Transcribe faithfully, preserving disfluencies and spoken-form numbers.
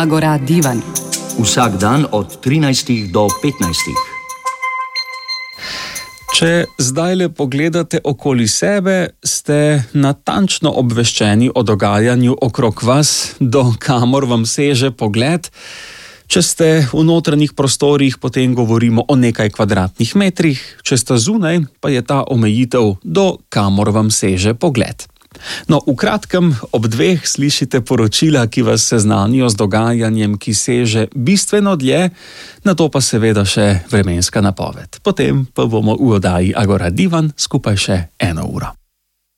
Agora Divan. Vsak dan od trinajstih do petnajstih. Če zdajle pogledate okoli sebe, ste natančno obveščeni o dogajanju okrog vas, do kamor vam seže pogled. Če ste v notranjih prostorih, potem govorimo o nekaj kvadratnih metrih, če ste zunaj, pa je ta omejitev, do kamor vam seže pogled. No, v kratkem, ob dveh slišite poročila, ki vas seznanijo z dogajanjem, ki seže bistveno dlje, nato pa seveda še vremenska napoved. Potem pa bomo v oddaji Agora Divan skupaj še eno uro.